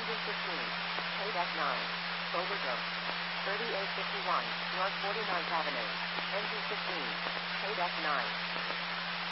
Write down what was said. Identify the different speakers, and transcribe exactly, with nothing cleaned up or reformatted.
Speaker 1: Engine fifteen. Paydeck nine. Overdose. thirty-eight fifty-one, North forty-ninth Avenue. Engine fifteen. Paydeck nine.